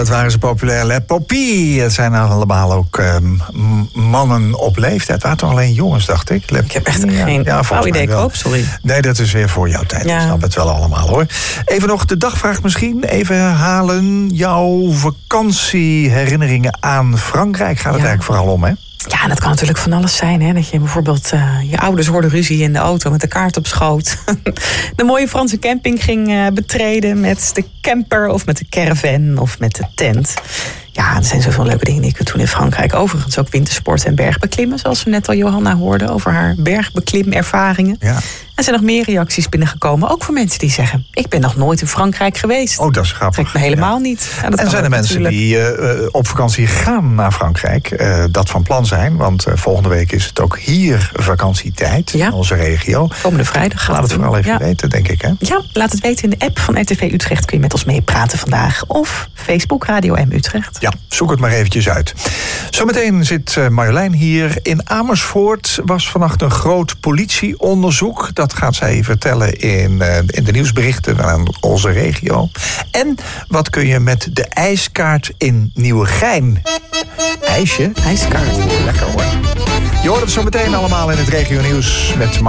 Dat waren ze populair. Le Poppy. Het zijn allemaal ook mannen op leeftijd. Het waren toch alleen jongens, dacht ik. Ik heb echt geen flauw idee, Koop, sorry. Nee, dat is weer voor jouw tijd. Ik snap het wel allemaal, hoor. Even nog de dagvraag misschien. Even herhalen. Jouw vakantieherinneringen aan Frankrijk gaat het eigenlijk vooral om, hè? Ja, en dat kan natuurlijk van alles zijn. Hè? Dat je bijvoorbeeld je ouders hoorden ruzie in de auto met de kaart op schoot. De mooie Franse camping ging betreden met de camper of met de caravan of met de tent. Ja, er zijn zoveel leuke dingen die ik kunt doen in Frankrijk. Overigens ook wintersport en bergbeklimmen. Zoals we net al Johanna hoorden over haar bergbeklimervaringen. Ja. Er zijn nog meer reacties binnengekomen. Ook voor mensen die zeggen, ik ben nog nooit in Frankrijk geweest. Oh, dat is grappig. Trekt me helemaal niet. Ja, en zijn er mensen die op vakantie gaan naar Frankrijk. Dat van plan zijn. Want volgende week is het ook hier vakantietijd in onze regio. Komende vrijdag. Laat het vooral even weten, denk ik. Hè? Ja, laat het weten in de app van RTV Utrecht. Kun je met ons meepraten vandaag. Of Facebook Radio M Utrecht. Ja, zoek het maar eventjes uit. Zometeen zit Marjolein hier. In Amersfoort was vannacht een groot politieonderzoek. Dat gaat zij vertellen in de nieuwsberichten aan onze regio. En wat kun je met de ijskaart in Nieuwegein? Ijsje? Ijskaart. Lekker hoor. Je hoort het zo meteen allemaal in het regio nieuws met